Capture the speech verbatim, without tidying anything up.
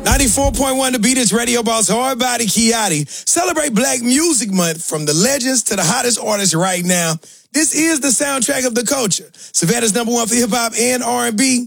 ninety-four point one The Beat is Radio Boss Hard Body Kiati. Celebrate Black Music Month from the legends to the hottest artists right now. This is the soundtrack of the culture. Savannah's number one for hip-hop and R and B.